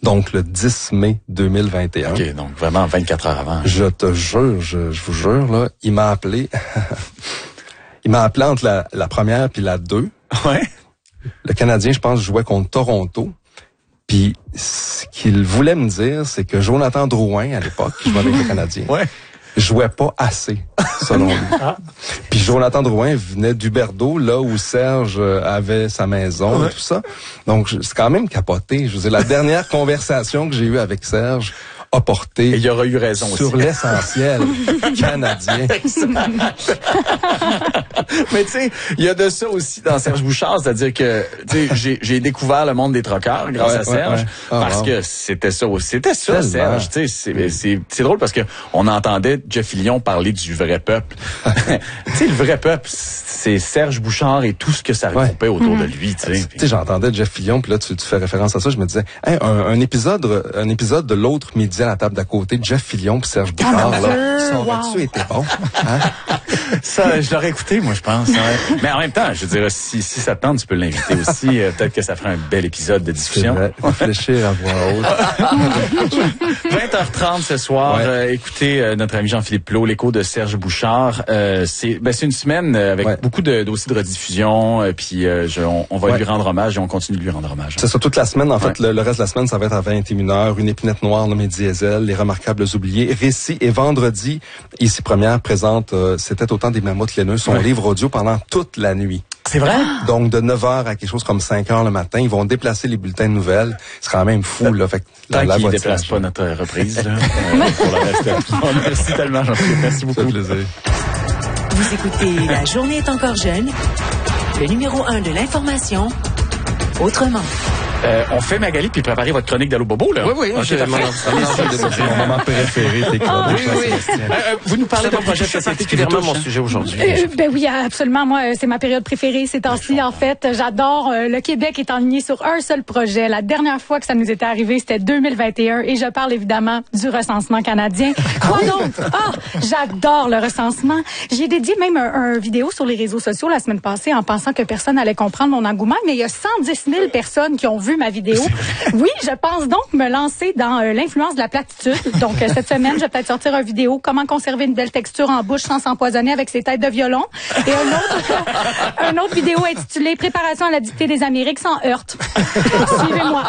Donc, le 10 mai 2021. OK, donc vraiment 24 heures avant. Je te jure, je vous jure, là, il m'a appelé. Il m'a appelé entre la première puis la 2. Ouais. Le Canadien, je pense, jouait contre Toronto. Puis, ce qu'il voulait me dire, c'est que Jonathan Drouin, à l'époque, qui jouait avec le Canadien, jouait pas assez, selon lui. Puis Jonathan Drouin venait d'Huberdeau, là où Serge avait sa maison et tout ça. Donc, c'est quand même capoté. Je veux dire, la dernière conversation que j'ai eue avec Serge a porté et il y aura eu raison sur aussi. L'essentiel canadien. Mais tu sais, il y a de ça aussi dans Serge Bouchard, c'est-à-dire que tu sais, j'ai découvert le monde des troqueurs grâce à Serge parce que c'était ça aussi. C'était ça, tellement. Serge, tu sais, c'est drôle parce que on entendait Jeff Fillion parler du vrai peuple. Tu sais, le vrai peuple, c'est Serge Bouchard et tout ce que ça regroupait autour de lui, tu sais. Tu sais, j'entendais Jeff Fillion, puis là tu fais référence à ça, je me disais hey, un épisode de l'autre midi à la table d'à côté, Jeff Fillion puis Serge Bouchard, là, ça aurait-tu été bon? Hein? Ça, je l'aurais écouté, moi, je pense. Ouais. Mais en même temps, je dirais, si ça te tente, tu peux l'inviter aussi. Peut-être que ça ferait un bel épisode de discussion. Réfléchir à voix haute. 20h30 ce soir. Écoutez notre ami Jean-Philippe Plot, l'écho de Serge Bouchard. C'est une semaine avec beaucoup de dossiers de rediffusion. Puis on va lui rendre hommage et on continue de lui rendre hommage. C'est ça, toute la semaine. En fait, le reste de la semaine, ça va être à 21h. Une épinette noire nommée Diesel, Les Remarquables oubliés, Récit. Et vendredi, Ici Première présente C'était autant des mammouths laineux, son livre audio pendant toute la nuit. C'est vrai? Donc, de 9h à quelque chose comme 5h le matin, ils vont déplacer les bulletins de nouvelles. C'est quand même fou, là. Fait que tant qu'ils ne déplacent pas notre reprise, là, pour le reste. Merci tellement, Jean-Philippe. Merci beaucoup. Ça fait plaisir. Vous écoutez La Journée est encore jeune, le numéro 1 de l'information, autrement. On fait Magali puis préparer votre chronique d'Allô Bobo, là. Oui, c'est mon moment préféré, tes chroniques. Vous nous parlez d'un projet de société qui particulièrement mon sujet aujourd'hui. Ben oui, absolument. Moi, c'est ma période préférée ces temps-ci. En fait, j'adore. Le Québec est enligné sur un seul projet. La dernière fois que ça nous était arrivé, c'était 2021. Et je parle évidemment du recensement canadien. Quoi donc? J'adore le recensement. J'ai dédié même un vidéo sur les réseaux sociaux la semaine passée en pensant que personne allait comprendre mon engouement. Mais il y a 110 000 personnes qui ont vu ma vidéo. Oui, je pense donc me lancer dans l'influence de la platitude. Donc, cette semaine, je vais peut-être sortir une vidéo comment conserver une belle texture en bouche sans s'empoisonner avec ses têtes de violon. Et un autre vidéo intitulée Préparation à la dictée des Amériques sans heurte. Suivez-moi.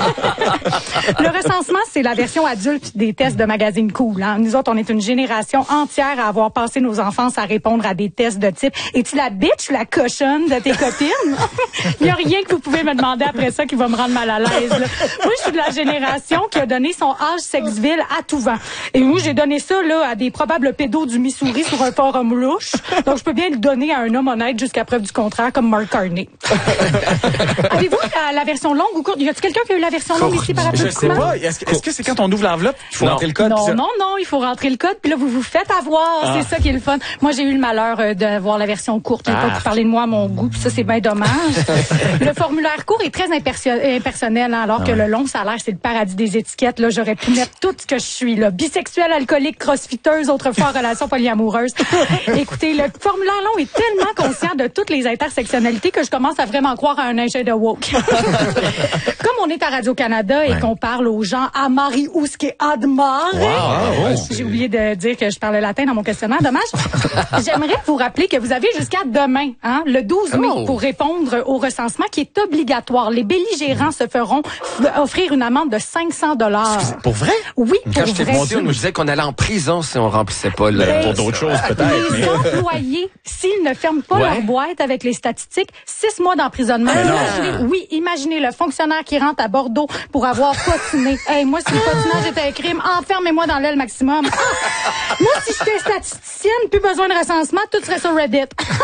Le recensement, c'est la version adulte des tests de magazine Cool. Hein. Nous autres, on est une génération entière à avoir passé nos enfances à répondre à des tests de type « Es-tu la bitch ou la cochonne de tes copines? » Il n'y a rien que vous pouvez me demander après ça qui va me rendre mal à l'aise. Là. Moi, je suis de la génération qui a donné son âge sexville à tout vent. Et moi, j'ai donné ça là à des probables pédos du Missouri sur un forum louche. Donc, je peux bien le donner à un homme honnête jusqu'à preuve du contraire, comme Mark Carney. Avez-vous la version longue ou courte? Y a-t-il quelqu'un qui a eu la version longue ici par applaudissement? Je sais pas. Est-ce que c'est quand on ouvre l'enveloppe, il faut rentrer le code? Non, il faut rentrer le code. Puis là, vous vous faites avoir. C'est ça qui est le fun. Moi, j'ai eu le malheur d'avoir la version courte. Il n'y a pas pu parler de moi à mon goût. Puis ça, c'est bien dommage. Le formulaire court est très impersonnel, hein, alors que le long, ça a l'air, c'est le paradis des étiquettes. Là, j'aurais pu mettre tout ce que je suis, là. Bisexuelle, alcoolique, crossfiteuse, autrefois en relation polyamoureuse. Écoutez, le formulaire long est tellement conscient de toutes les intersectionnalités que je commence à vraiment croire à un ingé de woke. Comme on est à Radio-Canada et qu'on parle aux gens à Marie-Ouske Admar. J'ai oublié de dire que je parlais latin dans mon questionnaire. Dommage. J'aimerais vous rappeler que vous avez jusqu'à demain, hein, le 12 mai, pour répondre au recensement qui est obligatoire. Les belligérants se feront offrir une amende de 500 $. Pour vrai? Oui, quand j'étais petit, on nous disait qu'on allait en prison si on remplissait pas pour d'autres choses, peut-être. Les employés, s'ils ne ferment pas leur boîte avec les statistiques, 6 mois d'emprisonnement. Imaginez le fonctionnaire qui rentre à Bordeaux pour avoir patiné. Hey, moi, si le patinage était un crime, enfermez-moi dans l'aile maximum. Moi, si j'étais statisticienne, plus besoin de recensement, tout serait sur Reddit.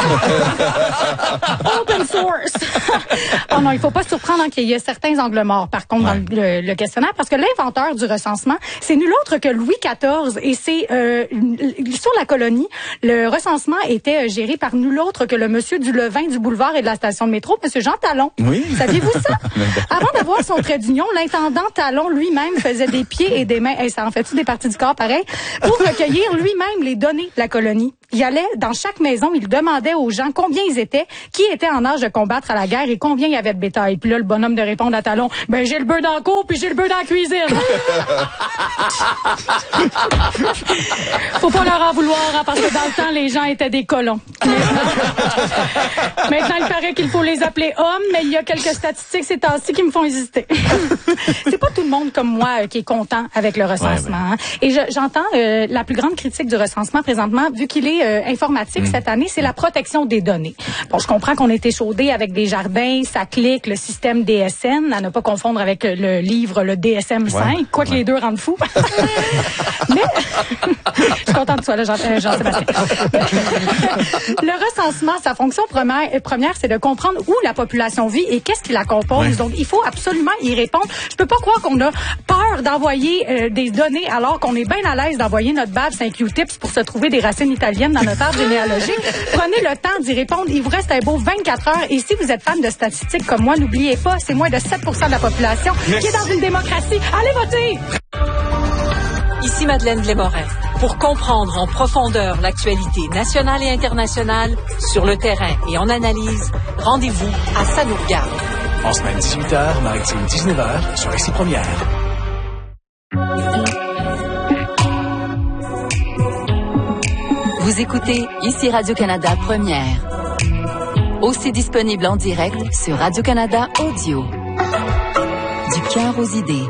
Open source. Oh non, il faut pas se surprendre qu'il y a certains angles morts, par contre, dans le questionnaire, parce que l'inventeur du recensement, c'est nul autre que Louis XIV, et c'est sur la colonie, le recensement était géré par nul autre que le monsieur du levain du boulevard et de la station de métro, monsieur Jean Talon. Oui. Saviez-vous ça? Avant d'avoir son trait d'union, l'intendant Talon lui-même faisait des pieds et des mains, ça en fait-tu des parties du corps pareil, pour recueillir lui-même les données de la colonie. il allait dans chaque maison, il demandait aux gens combien ils étaient, qui étaient en âge de combattre à la guerre et combien il y avait de bétail. Puis là, le bonhomme de répondre à talons, ben j'ai le bœuf dans le cour puis j'ai le bœuf dans la cuisine. Faut pas leur en vouloir, hein, parce que dans le temps, les gens étaient des colons. Maintenant, il paraît qu'il faut les appeler hommes, mais il y a quelques statistiques ces temps-ci qui me font hésiter. C'est pas tout le monde comme moi qui est content avec le recensement. Hein. Et j'entends la plus grande critique du recensement présentement, vu qu'il est informatique cette année, c'est la protection des données. Bon, je comprends qu'on est échaudé avec des jardins, ça clique, le système DSN, à ne pas confondre avec le livre, le DSM-5, quoique les deux rendent fous. Mais, je suis contente que tu sois là, Jean-Sébastien. Le recensement, sa fonction première, c'est de comprendre où la population vit et qu'est-ce qui la compose. Donc, il faut absolument y répondre. Je peux pas croire qu'on a peur d'envoyer des données alors qu'on est bien à l'aise d'envoyer notre badge 5 Q-tips pour se trouver des racines italiennes dans notre arbre généalogique. Prenez le temps d'y répondre. Il vous reste un beau 24 heures. Et si vous êtes fan de statistiques comme moi, n'oubliez pas, c'est moins de 7% de la population qui est dans une démocratie. Allez voter! Ici Madeleine Blais-Morin. Pour comprendre en profondeur l'actualité nationale et internationale, sur le terrain et en analyse, rendez-vous à Ça nous regarde. En semaine 18h, maritime 19h, sur Ici Première. Vous écoutez Ici Radio-Canada Première. Aussi disponible en direct sur Radio-Canada Audio. Du cœur aux idées.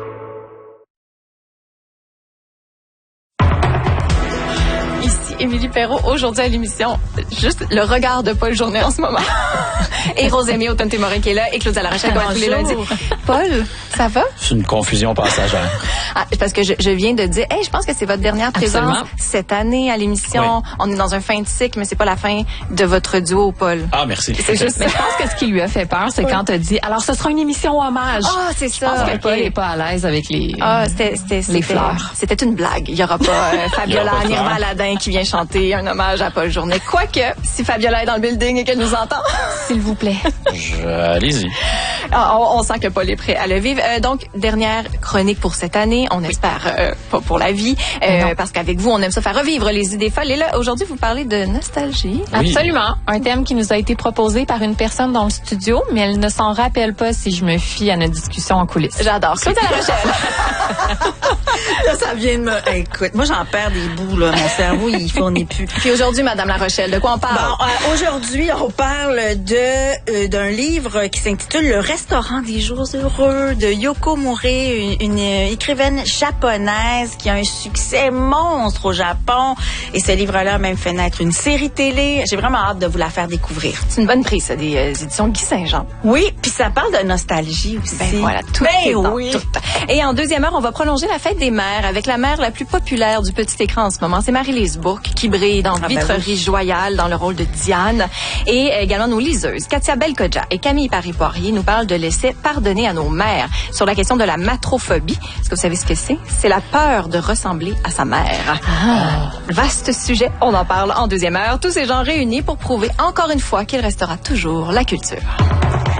Émilie Perrault, aujourd'hui à l'émission, juste le regard de Paul Journet en ce moment. Et Rosemée Automne-Témorin qui est là et Claudia Larochelle comme tous les lundis. Paul, ça va? C'est une confusion passagère. Parce que je viens de dire, je pense que c'est votre dernière présence cette année à l'émission. Oui. On est dans un fin de cycle, mais c'est pas la fin de votre duo, Paul. Ah, merci. C'est juste, mais je pense que ce qui lui a fait peur, c'est quand t'as dit, alors ce sera une émission hommage. Ah, c'est ça. Je pense que Paul n'est pas à l'aise avec les fleurs. C'était une blague. Il y aura pas Fabiola Nirva Aladin qui vient chanter un hommage à Paul Journet. Quoique, si Fabiola est dans le building et qu'elle nous entend, s'il vous plaît. Allez-y. On sent que Paul est prêt à le vivre. Donc, dernière chronique pour cette année. On espère pas pour la vie, parce qu'avec vous, on aime ça faire revivre les idées folles. Et là, aujourd'hui, vous parlez de nostalgie. Oui. Absolument. Un thème qui nous a été proposé par une personne dans le studio, mais elle ne s'en rappelle pas si je me fie à notre discussion en coulisses. J'adore. Claudia Larochelle. Là, ça vient de me... Écoute, moi, j'en perds des bouts, là. Mon cerveau, il fournit plus. Puis aujourd'hui, Madame Larochelle, de quoi on parle? Bon, aujourd'hui, on parle d'un livre qui s'intitule Le restaurant des jours heureux de Yoko Murray, une écrivaine japonaise qui a un succès monstre au Japon. Et ce livre-là a même fait naître une série télé. J'ai vraiment hâte de vous la faire découvrir. C'est une bonne prise, ça, des éditions Guy Saint-Jean. Oui, puis ça parle de nostalgie aussi. Ben voilà, tout est dans tout. Et en deuxième heure, on va prolonger la fête des mères avec la mère la plus populaire du petit écran en ce moment. C'est Marie-Lise Bourque qui brille dans Vitrerie Joyale dans le rôle de Diane. Et également nos liseuses, Katia Belkodja et Camille Paris-Poirier nous parlent de laisser pardonner à nos mères sur la question de la matrophobie. Est-ce que vous savez ce que c'est? C'est la peur de ressembler à sa mère. Vaste sujet, on en parle en deuxième heure. Tous ces gens réunis pour prouver encore une fois qu'il restera toujours la culture.